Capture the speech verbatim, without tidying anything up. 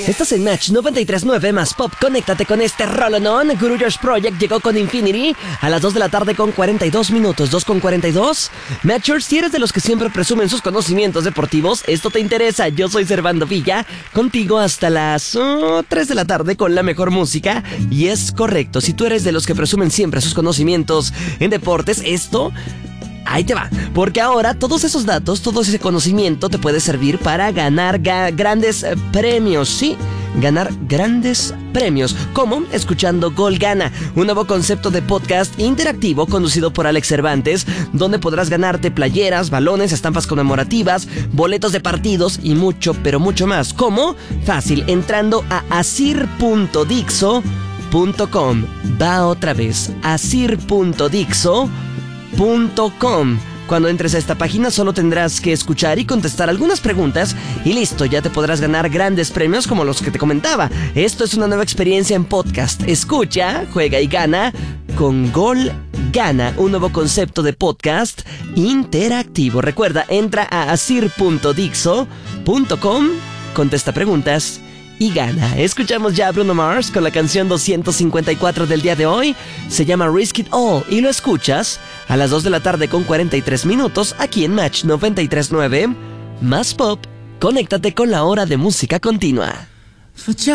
Estás en Match noventa y tres punto nueve más Pop. Conéctate con este rolonón. Guru Josh Project llegó con Infinity a las dos de la tarde con cuarenta y dos minutos. dos con cuarenta y dos. Matchers, si eres de los que siempre presumen sus conocimientos deportivos, esto te interesa. Yo soy Servando Villa, contigo hasta las uh, tres de la tarde con la mejor música. Y es correcto, si tú eres de los que presumen siempre sus conocimientos en deportes, esto... ahí te va, porque ahora todos esos datos, todo ese conocimiento te puede servir para ganar ga- grandes eh, premios, ¿sí? Ganar grandes premios, como escuchando Gol Gana, un nuevo concepto de podcast interactivo conducido por Alex Cervantes, donde podrás ganarte playeras, balones, estampas conmemorativas, boletos de partidos y mucho, pero mucho más. ¿Cómo? Fácil, entrando a asir punto dixo punto com. Va otra vez, asir punto dixo punto com. Cuando entres a esta página solo tendrás que escuchar y contestar algunas preguntas y listo, ya te podrás ganar grandes premios como los que te comentaba. Esto es una nueva experiencia en podcast. Escucha, juega y gana con Gol Gana, un nuevo concepto de podcast interactivo. Recuerda, entra a asir punto dixo punto com, contesta preguntas y gana. Escuchamos ya a Bruno Mars con la canción doscientos cincuenta y cuatro del día de hoy. Se llama Risk It All y lo escuchas a las dos de la tarde con cuarenta y tres minutos aquí en Match noventa y tres punto nueve más Pop. Conéctate con la hora de música continua.